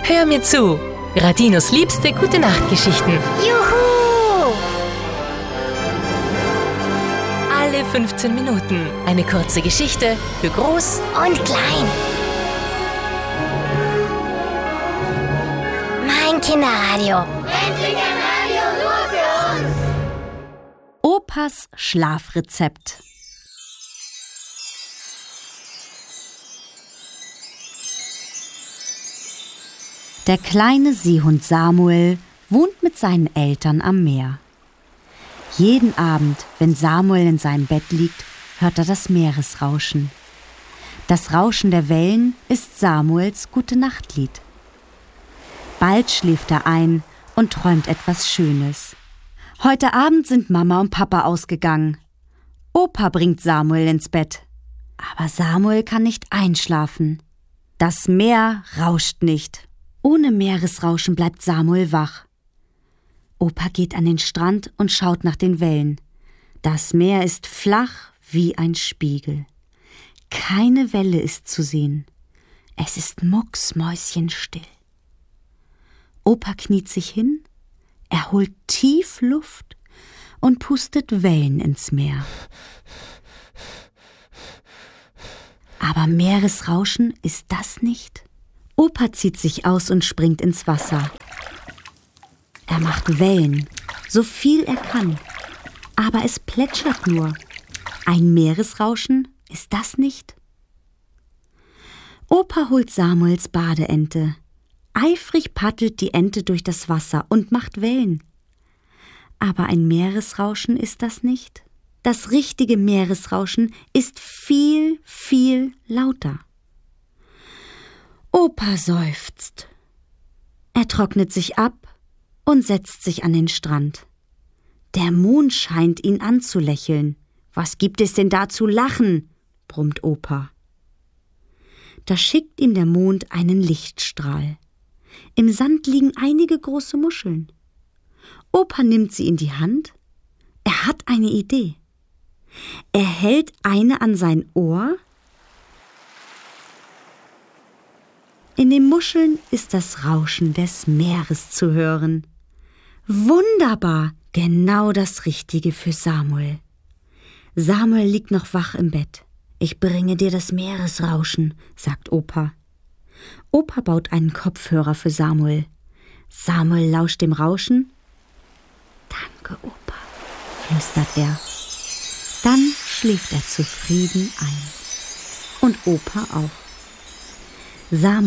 Hör mir zu. Radinos liebste Gute-Nacht-Geschichten. Juhu! Alle 15 Minuten eine kurze Geschichte für Groß Und klein. Mein Kinderradio. Endlich ein Radio nur für uns. Opas Schlafrezept. Der kleine Seehund Samuel wohnt mit seinen Eltern am Meer. Jeden Abend, wenn Samuel in seinem Bett liegt, hört er das Meeresrauschen. Das Rauschen der Wellen ist Samuels Gute-Nacht-Lied. Bald schläft er ein und träumt etwas Schönes. Heute Abend sind Mama und Papa ausgegangen. Opa bringt Samuel ins Bett. Aber Samuel kann nicht einschlafen. Das Meer rauscht nicht. Ohne Meeresrauschen bleibt Samuel wach. Opa geht an den Strand und schaut nach den Wellen. Das Meer ist flach wie ein Spiegel. Keine Welle ist zu sehen. Es ist mucksmäuschenstill. Opa kniet sich hin, er holt tief Luft und pustet Wellen ins Meer. Aber Meeresrauschen ist das nicht? Opa zieht sich aus und springt ins Wasser. Er macht Wellen, so viel er kann. Aber es plätschert nur. Ein Meeresrauschen ist das nicht? Opa holt Samuels Badeente. Eifrig paddelt die Ente durch das Wasser und macht Wellen. Aber ein Meeresrauschen ist das nicht? Das richtige Meeresrauschen ist viel, viel lauter. Opa seufzt. Er trocknet sich ab und setzt sich an den Strand. Der Mond scheint ihn anzulächeln. »Was gibt es denn da zu lachen?« brummt Opa. Da schickt ihm der Mond einen Lichtstrahl. Im Sand liegen einige große Muscheln. Opa nimmt sie in die Hand. Er hat eine Idee. Er hält eine an sein Ohr. In den Muscheln ist das Rauschen des Meeres zu hören. Wunderbar, genau das Richtige für Samuel. Samuel liegt noch wach im Bett. »Ich bringe dir das Meeresrauschen«, sagt Opa. Opa baut einen Kopfhörer für Samuel. Samuel lauscht dem Rauschen. »Danke, Opa«, flüstert er. Dann schläft er zufrieden ein. Und Opa auch. Samuel